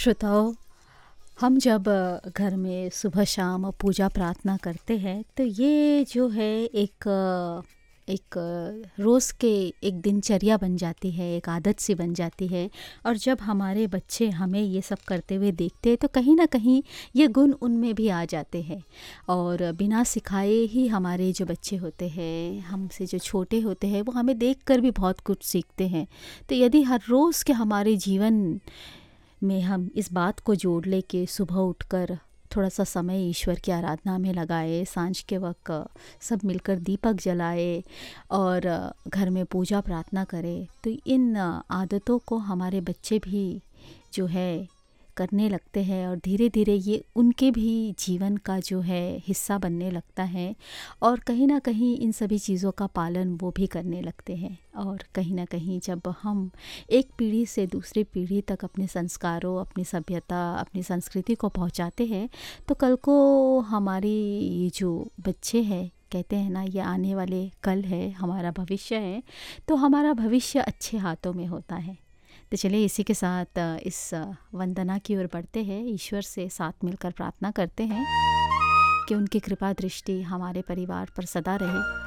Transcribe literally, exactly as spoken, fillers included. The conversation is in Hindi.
श्रोताओं, हम जब अ, घर में सुबह शाम पूजा प्रार्थना करते हैं तो ये जो है एक अ, एक अ, रोज़ के एक दिनचर्या बन जाती है, एक आदत सी बन जाती है। और जब हमारे बच्चे हमें ये सब करते हुए देखते हैं तो कहीं ना कहीं ये गुण उनमें भी आ जाते हैं। और बिना सिखाए ही हमारे जो बच्चे होते हैं, हमसे जो छोटे होते हैं, वो हमें देखकर भी बहुत कुछ सीखते हैं। तो यदि हर रोज़ के हमारे जीवन में हम इस बात को जोड़ ले कि सुबह उठकर थोड़ा सा समय ईश्वर की आराधना में लगाए, सांझ के वक्त अ, सब मिलकर दीपक जलाए और अ, घर में पूजा प्रार्थना करें, तो इन अ, आदतों को हमारे बच्चे भी जो है करने लगते हैं और धीरे धीरे ये उनके भी जीवन का जो है हिस्सा बनने लगता है। और कहीं ना कहीं इन सभी चीज़ों का पालन वो भी करने लगते हैं। और कहीं ना कहीं जब हम एक पीढ़ी से दूसरी पीढ़ी तक अपने संस्कारों, अपनी सभ्यता, अपनी संस्कृति को पहुंचाते हैं, तो कल को हमारी ये जो बच्चे हैं, कहते हैं ना, ये आने वाले कल है, हमारा भविष्य है, तो हमारा भविष्य अच्छे हाथों में होता है। तो चलिए इसी के साथ अ, इस अ, वंदना की ओर बढ़ते हैं, ईश्वर से साथ मिलकर प्रार्थना करते हैं कि उनकी कृपा दृष्टि हमारे परिवार पर सदा रहे।